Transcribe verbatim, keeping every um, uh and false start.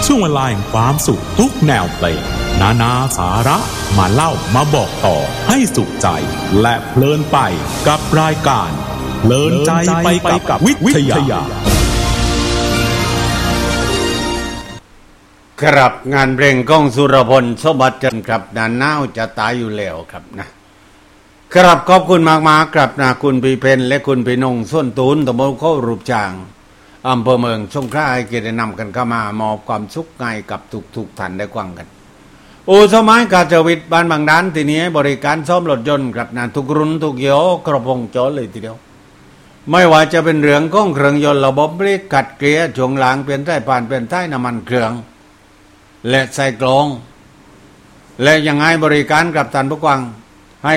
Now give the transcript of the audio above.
ช่วงเวลาแห่งความสุขทุกแนวเพลงนานาสาระมาเล่ามาบอกต่อให้สุขใจและเพลินไปกับรายการเพลินใจไปกับวิทยาครับงานเพลงก้องสุรพลสมบัติจันทร์ครับนาหนาวจะตายอยู่แล้วครับนะครับขอบคุณมากๆครับนะคุณพี่เพนและคุณพี่นงส้นตูนตำบลเข้ารูปจางอำเภอเมืองสงขลาให้เกียรตินำกันเข้ามามอบความสุขง่ายกับทุกๆท่านได้กว้างกันโอ้สมัยกาจวิทย์บ้านบางด้านทีนี้บริการซ่อมรถยนต์ครับนะทุกรุ่นทุกยี่ห้อกระพงจอเลยทีเดียวไม่ว่าจะเป็นเรื่องของเครื่องยนต์ระบบเบรกขัดเกียร์ช่วงหลังเปลี่ยนท้ายผ่านเปลี่ยนท้ายน้ำมันเครื่องและใส่กลองและยังไงบริการกับท่านผู้ฟัง